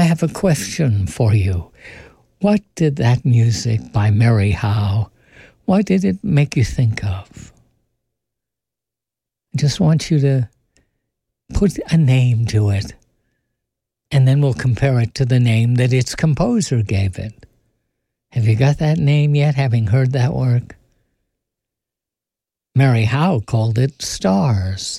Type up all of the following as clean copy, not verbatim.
have a question for you. What did that music by Mary Howe, what did it make you think of? I just want you to put a name to it, and then we'll compare it to the name that its composer gave it. Have you got that name yet, having heard that work? Mary Howe called it Stars.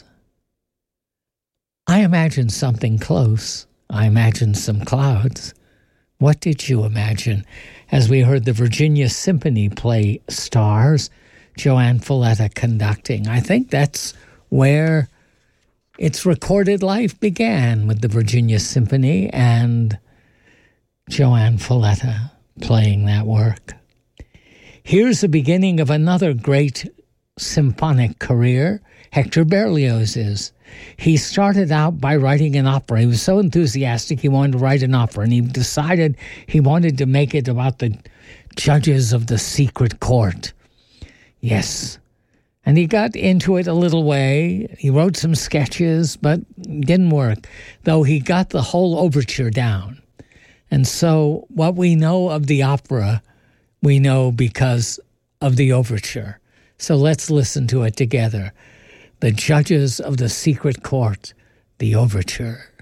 I imagined something close. I imagined some clouds. What did you imagine as we heard the Virginia Symphony play Stars, Joanne Folletta conducting? I think that's where its recorded life began, with the Virginia Symphony and Joanne Folletta playing that work. Here's the beginning of another great symphonic career, Hector Berlioz's. He started out by writing an opera. He was so enthusiastic he wanted to write an opera, and he decided he wanted to make it about the judges of the secret court. Yes. And he got into it a little way. He wrote some sketches, but didn't work, though he got the whole overture down. And so what we know of the opera, we know because of the overture. So let's listen to it together. The Judges of the Secret Court, the overture.